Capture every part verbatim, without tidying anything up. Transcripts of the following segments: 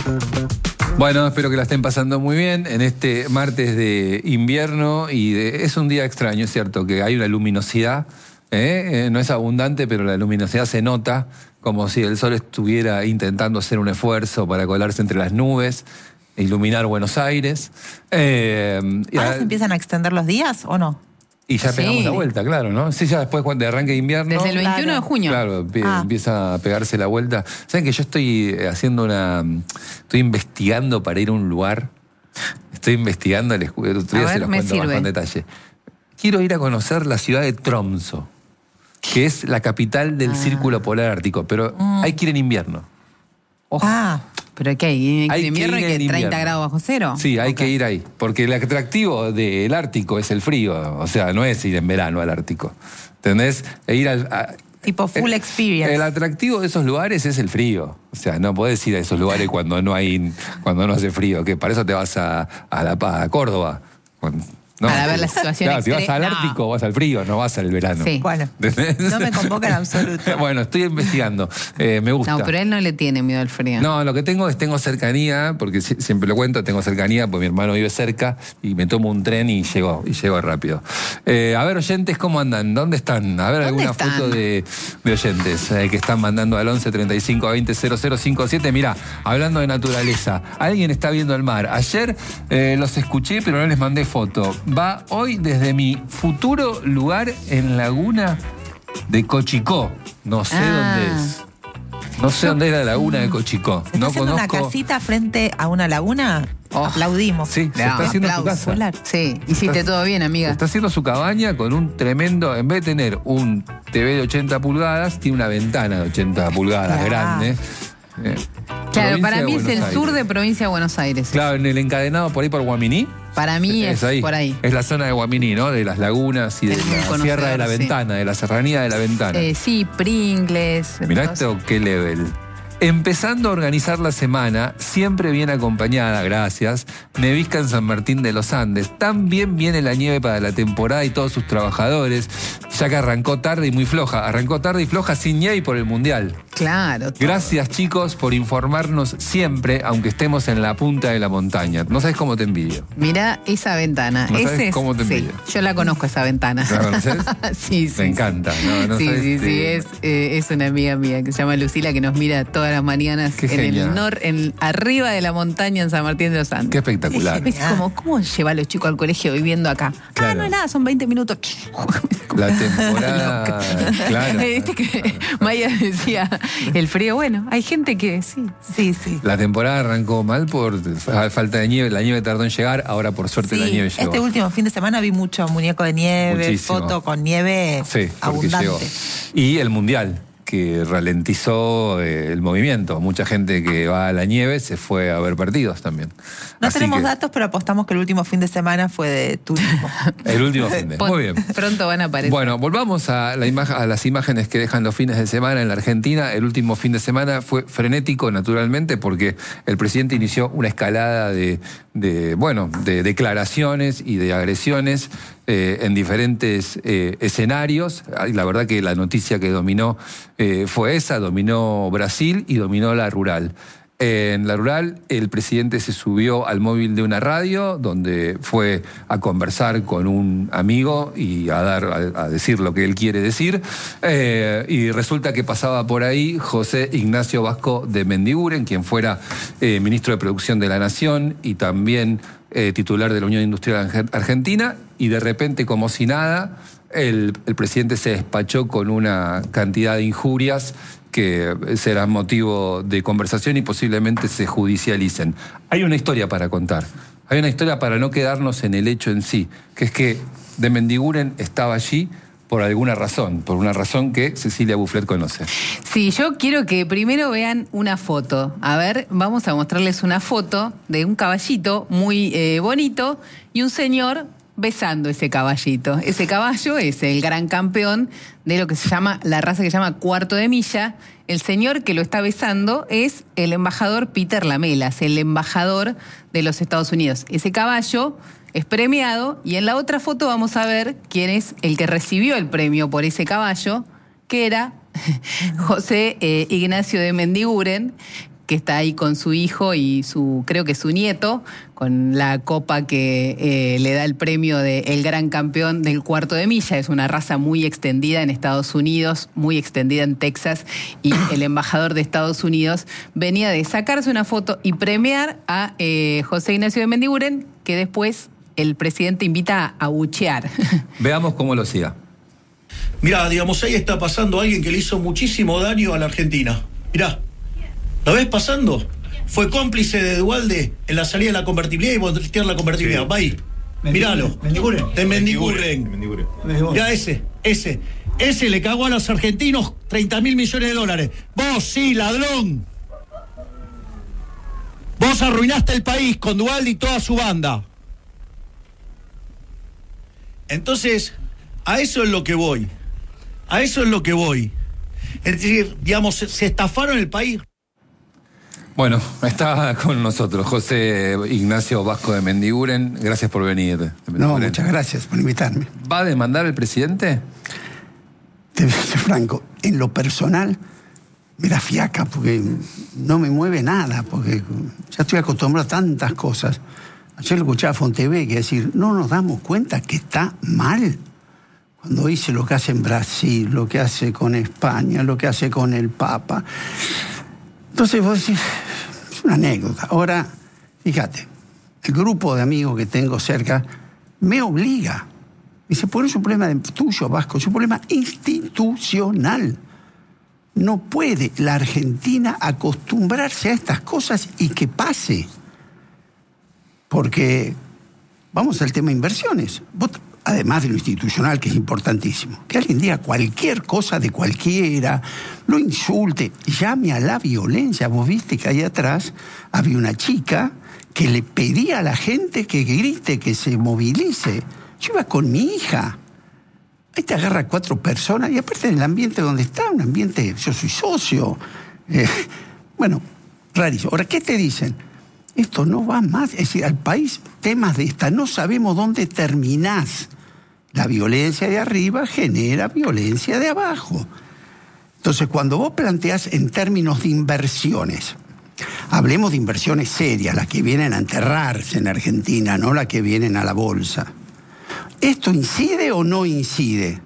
Bueno, espero que la estén pasando muy bien en este martes de invierno y de, es un día extraño, es cierto, que hay una luminosidad, ¿eh? Eh, no es abundante, pero la luminosidad se nota, como si el sol estuviera intentando hacer un esfuerzo para colarse entre las nubes, iluminar Buenos Aires. Eh, ¿Ahora a, se empiezan a extender los días o no? Y ya pegamos Sí. la vuelta, claro, ¿no? Sí, ya después cuando arranque invierno. Desde el veintiuno Claro. de junio. Claro, pi- Ah. empieza a pegarse la vuelta. ¿Saben que yo estoy haciendo una... Estoy investigando para ir a un lugar? Estoy investigando, les otro día A se ver, los me cuento más sirve. con detalle. Quiero ir a conocer la ciudad de Tromsø, que es la capital del Ah. Círculo Polar Ártico, pero hay que ir en invierno. Ah, ¿Pero qué hay? ¿En Hay que invierno ir y que en treinta invierno. grados bajo cero? Sí, hay Ok. que ir ahí, porque el atractivo del Ártico es el frío, o sea, no es ir en verano al Ártico, ¿entendés? E ir al... a- tipo full el, experience. El atractivo de esos lugares es el frío. O sea, no podés ir a esos lugares cuando no hay, cuando no hace frío, que para eso te vas a, a La Paz, a Córdoba. Cuando- no, Para ver la situación Claro, si vas extre- al no. Ártico, vas al frío, no vas al verano. Sí. Bueno, ¿Entendés? no me convoca en absoluto. Bueno, estoy investigando. Eh, me gusta. No, pero él no le tiene miedo al frío. No, lo que tengo es, tengo cercanía, porque si- siempre lo cuento, tengo cercanía, porque mi hermano vive cerca y me tomo un tren y llego, y llego rápido. Eh, a ver, oyentes, ¿cómo andan? ¿Dónde están? A ver, ¿Dónde alguna están? foto de, de oyentes eh, que están mandando al once treinta y cinco veinte cero cero cincuenta y siete. Mirá, hablando de naturaleza, alguien está viendo el mar. Ayer eh, los escuché, pero no les mandé foto. Va hoy desde mi futuro lugar en Laguna de Cochicó. No sé Ah. dónde es. No sé dónde es la laguna de Cochicó. ¿Se está No haciendo conozco. una casita frente a una laguna? Oh. Aplaudimos. Sí, se No, está haciendo su aplausos. casa. Solar. Sí, hiciste todo bien, amiga. Está haciendo su cabaña con un tremendo. En vez de tener un T V de ochenta pulgadas, tiene una ventana de ochenta pulgadas Claro. grande. Eh, Claro, provincia para de mí es Buenos el sur Aires. de provincia de Buenos Aires. Claro, en el encadenado por ahí por Guaminí. Para mí es, ahí. por ahí. Es la zona de Guaminí, ¿no? De las lagunas y de Es muy la conocedor, Sierra de la sí. Ventana, de la serranía de la Ventana. Eh, sí, Pringles. Mirá entonces- esto, qué level. Empezando a organizar la semana, siempre bien acompañada, gracias, Nevisca en San Martín de los Andes. También viene la nieve para la temporada y todos sus trabajadores, ya que arrancó tarde y muy floja. Arrancó tarde y floja sin nieve y por el Mundial. Claro. todo. Gracias, chicos, por informarnos siempre, aunque estemos en la punta de la montaña. No sabes cómo te envidio. Mirá esa ventana. ¿No sabes Ese es, cómo te sí, envidio? yo la conozco esa ventana. ¿La conoces? sí, sí. Me encanta. No, no sí, sabes, sí, sí, eh, es, eh, es una amiga mía que se llama Lucila que nos mira todas las mañanas Qué en genia. el nor, en, arriba de la montaña en San Martín de los Andes. Qué espectacular. Es como, ¿cómo lleva a los chicos al colegio viviendo acá? Claro. Ah, no es nada, son veinte minutos. La temporada. Claro. Viste que Maya decía, el frío, bueno, hay gente que sí. Sí, sí. La temporada arrancó mal por falta de nieve. La nieve tardó en llegar, ahora por suerte Sí, la nieve llegó. este último fin de semana vi mucho muñeco de nieve, Muchísimo. foto con nieve Sí, porque abundante. llegó. Y el Mundial, que ralentizó eh, el movimiento. Mucha gente que va a la nieve se fue a ver partidos también. No Así tenemos que datos, pero apostamos que el último fin de semana fue de turismo. El último fin de. Muy bien. Pronto van a aparecer. Bueno, volvamos a, la imagen, a las imágenes que dejan los fines de semana en la Argentina. El último fin de semana fue frenético, naturalmente, porque el presidente inició una escalada de, de bueno, de declaraciones y de agresiones eh, en diferentes eh, escenarios. Y la verdad que la noticia que dominó eh, fue esa, dominó Brasil y dominó la rural. En la rural, el presidente se subió al móvil de una radio donde fue a conversar con un amigo y a dar a, a decir lo que él quiere decir. Eh, y resulta que pasaba por ahí José Ignacio Vasco de Mendiguren, quien fuera eh, ministro de Producción de la Nación y también eh, titular de la Unión Industrial Argentina. Y de repente, como si nada, el, el presidente se despachó con una cantidad de injurias que serán motivo de conversación y posiblemente se judicialicen. Hay una historia para contar. Hay una historia para no quedarnos en el hecho en sí, que es que de Mendiguren estaba allí por alguna razón, por una razón que Cecilia Bufflet conoce. Sí, yo quiero que primero vean una foto. A ver, vamos a mostrarles una foto de un caballito muy eh, bonito y un señor besando ese caballito. Ese caballo es el gran campeón de lo que se llama, la raza que se llama cuarto de milla. El señor que lo está besando es el embajador Peter Lamelas, el embajador de los Estados Unidos. Ese caballo es premiado y en la otra foto vamos a ver quién es el que recibió el premio por ese caballo, que era José eh, Ignacio de Mendiguren, que está ahí con su hijo y su, creo que su nieto, con la copa que eh, le da el premio de el gran campeón del cuarto de milla. Es una raza muy extendida en Estados Unidos, muy extendida en Texas, y el embajador de Estados Unidos venía de sacarse una foto y premiar a eh, José Ignacio de Mendiguren, que después el presidente invita a abuchear. Veamos cómo lo hacía. Mirá, digamos, ahí está pasando alguien que le hizo muchísimo daño a la Argentina. Mirá. ¿Lo ves pasando? Fue cómplice de Duhalde en la salida de la convertibilidad y voltear la convertibilidad. Sí. Va ahí. Míralo. Mendiguren. De Mendiguren. Mendiguren. Mirá ese, ese. Ese le cagó a los argentinos treinta mil millones de dólares. Vos sí, ladrón. Vos arruinaste el país con Duhalde y toda su banda. Entonces, a eso es lo que voy. A eso es lo que voy. Es decir, digamos, se, se estafaron el país. Bueno, está con nosotros José Ignacio Vasco de Mendiguren. Gracias por venir. No, muchas gracias por invitarme. ¿Va a demandar el presidente? Te voy a ser franco, en lo personal me da fiaca porque no me mueve nada, porque ya estoy acostumbrado a tantas cosas. Ayer lo escuchaba a Fontevecchia decir, no nos damos cuenta que está mal. Cuando dice lo que hace en Brasil, lo que hace con España, lo que hace con el Papa. Entonces vos decís, es una anécdota. Ahora, fíjate, el grupo de amigos que tengo cerca me obliga. Dice, por eso es un problema de, tuyo, Vasco, es un problema institucional. No puede la Argentina acostumbrarse a estas cosas y que pase. Porque, vamos al tema de inversiones. Vos, además de lo institucional, que es importantísimo, que alguien diga cualquier cosa de cualquiera, lo insulte, llame a la violencia. Vos viste que ahí atrás había una chica que le pedía a la gente que grite, que se movilice. Yo iba con mi hija. Ahí te agarra cuatro personas, y aparte en el ambiente donde está, un ambiente, yo soy socio. Eh, bueno, rarísimo. Ahora, ¿qué te dicen? Esto no va más. Es decir, al país, temas de esta, no sabemos dónde terminás. La violencia de arriba genera violencia de abajo. Entonces, cuando vos planteás en términos de inversiones, hablemos de inversiones serias, las que vienen a enterrarse en Argentina, no las que vienen a la bolsa. ¿Esto incide o no incide?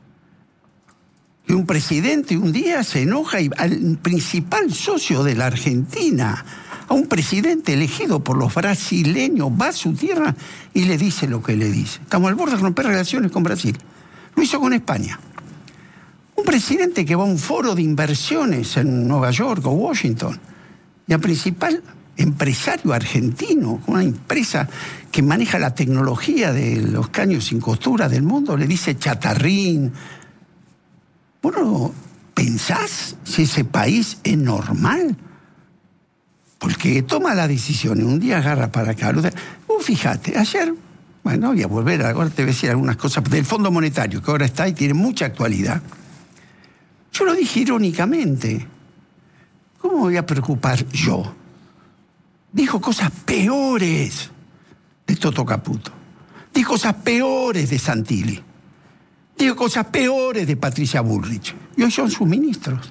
Que un presidente un día se enoja y al principal socio de la Argentina, a un presidente elegido por los brasileños, va a su tierra y le dice lo que le dice. Estamos al borde de romper relaciones con Brasil. Lo hizo con España. Un presidente que va a un foro de inversiones en Nueva York o Washington y al principal empresario argentino, una empresa que maneja la tecnología de los caños sin costura del mundo, le dice chatarrín. Bueno, ¿pensás si ese país es normal? Porque toma la decisión y un día agarra para acá. Uh, fíjate, ayer, bueno, voy a volver, ahora te voy a decir algunas cosas del Fondo Monetario, que ahora está y tiene mucha actualidad. Yo lo dije irónicamente. ¿Cómo me voy a preocupar yo? Dijo cosas peores de Toto Caputo. Dijo cosas peores de Santilli. Dijo cosas peores de Patricia Bullrich. Y hoy son sus ministros.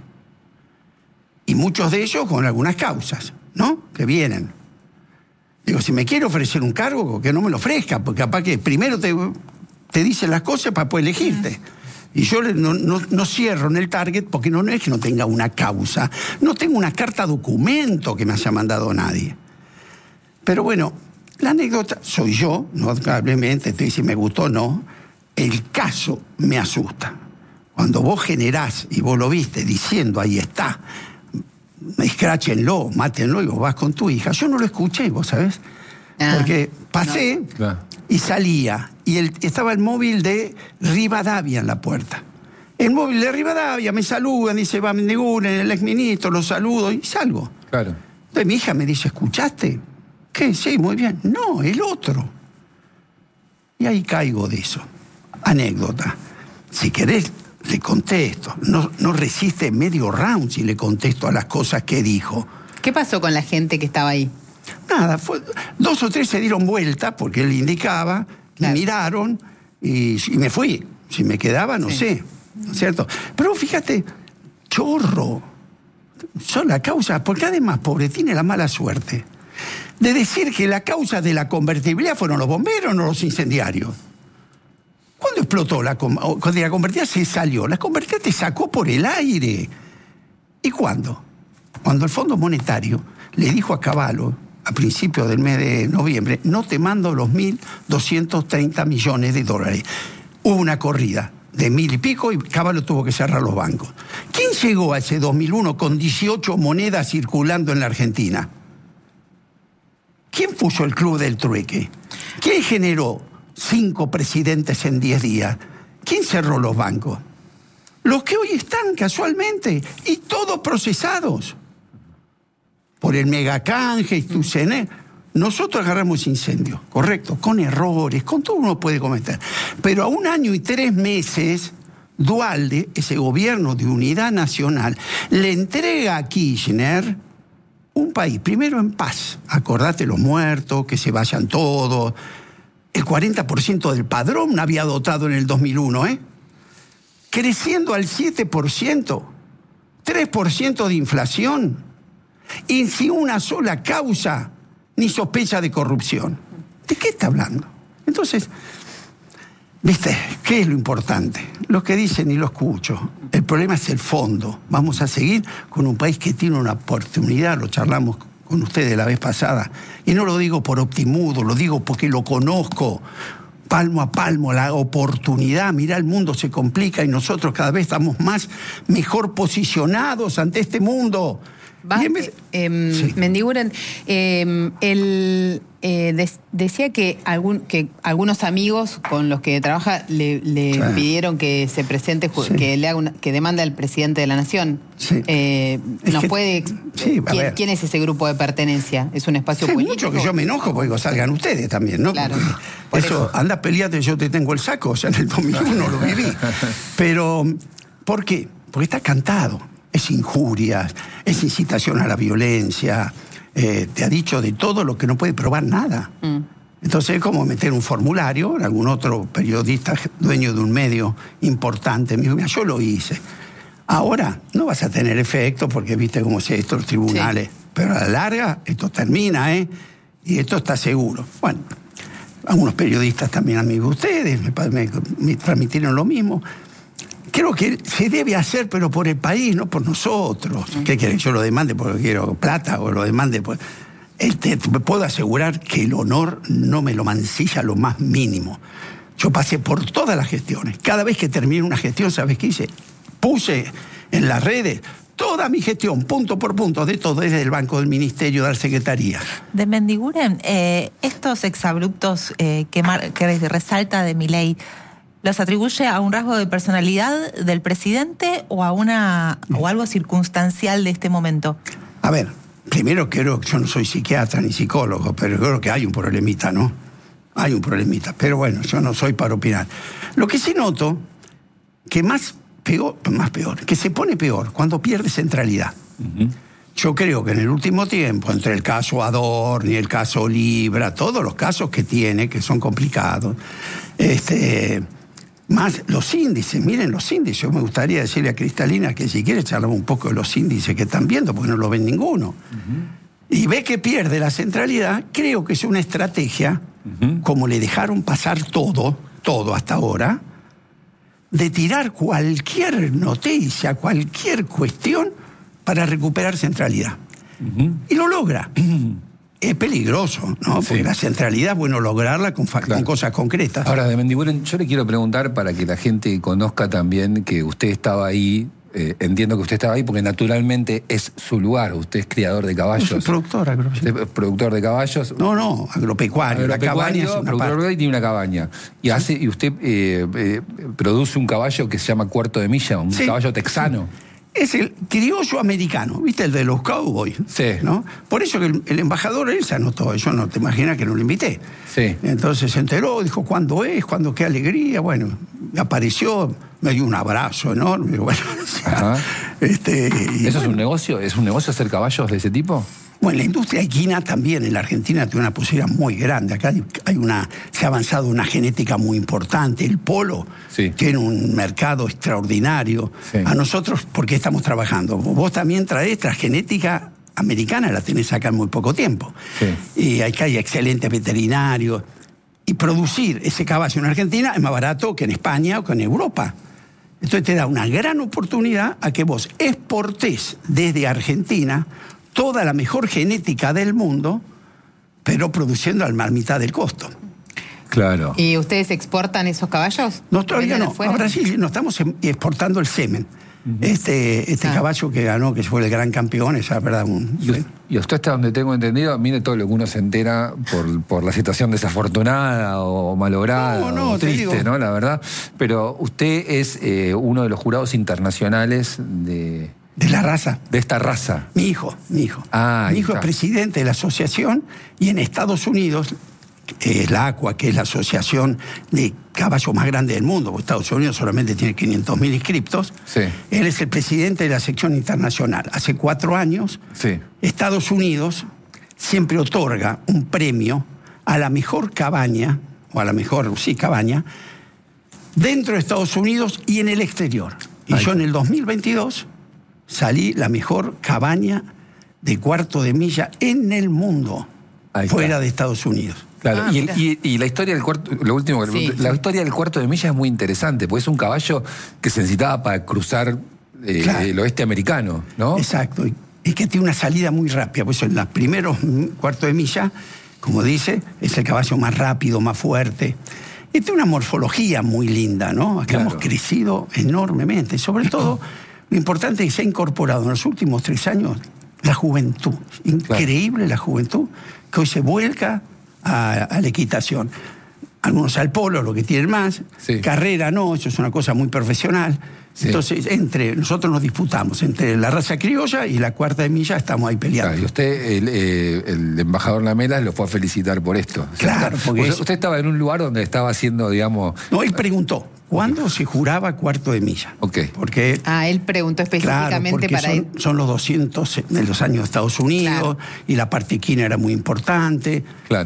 Y muchos de ellos con algunas causas, ¿no? Que vienen. Digo, si me quiere ofrecer un cargo, que no me lo ofrezca, porque capaz que primero te, te dicen las cosas para poder elegirte. Y yo no, no, no cierro en el target porque no, no es que no tenga una causa. No tengo una carta documento que me haya mandado nadie. Pero bueno, la anécdota soy yo, notablemente, te dice si me gustó o no. El caso me asusta. Cuando vos generás, y vos lo viste diciendo, ahí está, escráchenlo, mátenlo, y vos vas con tu hija. Yo no lo escuché, vos sabés. Ah, porque pasé no. y salía, y el, estaba el móvil de Rivadavia en la puerta. El móvil de Rivadavia, me saludan, dice, va Mendiguren, el exministro, lo saludo, y salgo. Claro. Entonces mi hija me dice, ¿escuchaste? ¿Qué? Sí, muy bien. No, el otro. Y ahí caigo de eso. Anécdota. Si querés, le contesto. No, no resiste medio round si le contesto a las cosas que dijo. ¿Qué pasó con la gente que estaba ahí? Nada, fue, dos o tres se dieron vuelta porque él indicaba, claro. Me miraron y, y me fui. Si me quedaba, no sí. sé. ¿No es cierto? Pero fíjate, chorro. son la causa, porque además, pobre, tiene la mala suerte de decir que la causa de la convertibilidad fueron los bomberos, no los incendiarios. ¿Cuándo explotó la, cuando la convertibilidad se salió? La convertibilidad te sacó por el aire. ¿Y cuándo? Cuando el Fondo Monetario le dijo a Cavallo, a principios del mes de noviembre, no te mando los mil doscientos treinta millones de dólares. Hubo una corrida de mil y pico y Cavallo tuvo que cerrar los bancos. ¿Quién llegó a ese dos mil uno con dieciocho monedas circulando en la Argentina? ¿Quién puso el club del trueque? ¿Quién generó cinco presidentes en diez días? ¿Quién cerró los bancos? Los que hoy están casualmente y todos procesados por el megacanje y Tucené. Nosotros agarramos incendios, correcto, con errores, con todo uno puede cometer. Pero a un año y tres meses, Duhalde, ese gobierno de unidad nacional, le entrega a Kirchner un país, primero en paz. Acordate los muertos, que se vayan todos. El cuarenta por ciento del padrón había dotado en el dos mil uno, ¿eh? Creciendo al siete por ciento, tres por ciento de inflación, y sin una sola causa ni sospecha de corrupción. ¿De qué está hablando? Entonces, ¿viste? ¿Qué es lo importante? Lo que dicen y lo escucho. El problema es el fondo. Vamos a seguir con un país que tiene una oportunidad, lo charlamos con ustedes la vez pasada, y no lo digo por optimudo, lo digo porque lo conozco, palmo a palmo, la oportunidad. Mirá, el mundo se complica y nosotros cada vez estamos más mejor posicionados ante este mundo. Va, vez, eh, sí. Mendiguren, eh, el, eh, des, decía que, algún, que algunos amigos con los que trabaja le, le sí. pidieron que se presente, sí. que le haga una, que demanda al presidente de la Nación. Sí. Eh, ¿Nos que, puede sí, ¿quién, ¿Quién es ese grupo de pertenencia? ¿Es un espacio sí, político? Mucho que yo me enojo porque salgan ustedes también, ¿no? Claro. Por eso, eso, anda, peleate, yo te tengo el saco, o sea, en el dos mil uno lo viví. Pero, ¿por qué? Porque está cantado. Es injurias, es incitación a la violencia, eh, te ha dicho de todo lo que no puede probar nada. Mm. Entonces es como meter un formulario, algún otro periodista dueño de un medio importante me dijo, mira, yo lo hice. Ahora no vas a tener efecto porque viste cómo se estos los tribunales, sí. Pero a la larga esto termina, ¿eh? Y esto está seguro. Bueno, algunos periodistas también amigos de ustedes me, me, me transmitieron lo mismo. Creo que se debe hacer, pero por el país, no por nosotros. ¿Qué quieren? ¿Yo lo demande porque quiero plata o lo demande? Pues, te, te puedo asegurar que el honor no me lo mancilla lo más mínimo. Yo pasé por todas las gestiones. Cada vez que terminé una gestión, ¿sabes qué hice? Puse en las redes toda mi gestión, punto por punto, de todo, desde el banco del ministerio, de la secretaría. De Mendiguren, eh, estos exabruptos eh, que, mar, que resalta de Milei, ¿los atribuye a un rasgo de personalidad del presidente o a una o algo circunstancial de este momento? A ver, primero creo que yo no soy psiquiatra ni psicólogo, pero creo que hay un problemita, ¿no? Hay un problemita, pero bueno, yo no soy para opinar. Lo que sí noto, que más peor, más peor, que se pone peor cuando pierde centralidad. Uh-huh. Yo creo que en el último tiempo, entre el caso Adorni y el caso Libra, todos los casos que tiene, que son complicados, este... más los índices, miren los índices. Yo me gustaría decirle a Cristalina que si quiere charlamos un poco de los índices que están viendo, porque no lo ven ninguno. Uh-huh. Y ve que pierde la centralidad. Creo que es una estrategia, uh-huh. como le dejaron pasar todo, todo hasta ahora, de tirar cualquier noticia, cualquier cuestión para recuperar centralidad. Uh-huh. Y lo logra. Uh-huh. Es peligroso, ¿no? Porque sí. La centralidad es bueno lograrla con, claro. con cosas concretas. Ahora, de Mendiguren, yo le quiero preguntar para que la gente conozca también que usted estaba ahí, eh, entiendo que usted estaba ahí porque naturalmente es su lugar, usted es criador de caballos. Yo soy productor agropecuario. Usted es productor de caballos. No, no, agropecuario. La cabaña es una productor parte. Y tiene una cabaña. Y, sí. hace, y usted eh, eh, produce un caballo que se llama Cuarto de Milla, un sí. caballo texano. Sí. Es el criollo americano, ¿viste? El de los cowboys. Sí. ¿No? Por eso que el, el embajador él se anotó. Yo no te imaginas que no lo invité. Sí. Entonces se enteró, dijo, ¿cuándo es? ¿Cuándo? Qué alegría. Bueno, apareció, me dio un abrazo enorme. Bueno, o sea, Ajá. Este, ¿Eso bueno. es un negocio? ¿Es un negocio hacer caballos de ese tipo? Bueno, la industria equina también en la Argentina tiene una posibilidad muy grande. Acá hay, hay una, se ha avanzado una genética muy importante. El polo sí. tiene un mercado extraordinario. Sí. A nosotros, ¿por qué estamos trabajando? Vos también traés transgenética americana, la tenés acá en muy poco tiempo. Sí. Y acá hay excelentes veterinarios. Y producir ese caballo en Argentina es más barato que en España o que en Europa. Entonces te da una gran oportunidad a que vos exportés desde Argentina toda la mejor genética del mundo, pero produciendo al mitad del costo. Claro. ¿Y ustedes exportan esos caballos? No, todavía no. A Brasil no estamos exportando el semen. Uh-huh. Este, este ah. caballo que ganó, que fue el gran campeón, es la verdad un... Y usted, hasta donde tengo entendido, mire todo lo que uno se entera por, por la situación desafortunada o malograda no, no, o triste, ¿no? La verdad. Pero usted es eh, uno de los jurados internacionales de... De la raza. De esta raza. Mi hijo, mi hijo. Ah, mi hijo está. Es presidente de la asociación y en Estados Unidos, eh, la ACUA, que es la asociación de caballos más grande del mundo, porque Estados Unidos solamente tiene quinientos mil inscriptos, sí. Él es el presidente de la sección internacional. Hace cuatro años, sí. Estados Unidos siempre otorga un premio a la mejor cabaña, o a la mejor, sí, cabaña, dentro de Estados Unidos y en el exterior. Y Ay. yo en el dos mil veintidós... salí la mejor cabaña de cuarto de milla en el mundo, fuera de Estados Unidos. Claro, ah, y, el, y, y la historia del cuarto, lo último, sí. la historia del cuarto de milla es muy interesante, porque es un caballo que se necesitaba para cruzar eh, claro. el oeste americano, ¿no? Exacto, y es que tiene una salida muy rápida, pues en los primeros cuartos de milla, como dice, es el caballo más rápido, más fuerte. Y tiene una morfología muy linda, ¿no? Acá claro. hemos crecido enormemente, sobre todo... Lo importante es que se ha incorporado en los últimos tres años la juventud. Increíble claro. la juventud que hoy se vuelca a, a la equitación. Algunos al polo, lo que tienen más. Sí. Carrera no, eso es una cosa muy profesional. Sí. Entonces, entre nosotros nos disputamos. Entre la raza criolla y la cuarta de milla estamos ahí peleando. Claro, y usted, el, eh, el embajador Lamela, lo fue a felicitar por esto. Claro, porque... Usted, es... usted estaba en un lugar donde estaba haciendo, digamos... No, él preguntó, ¿cuándo okay. se juraba cuarto de milla? Ok. Porque... Ah, él preguntó específicamente claro, para son, son los doscientos de los años de Estados Unidos, claro. y la parte equina era muy importante. Claro.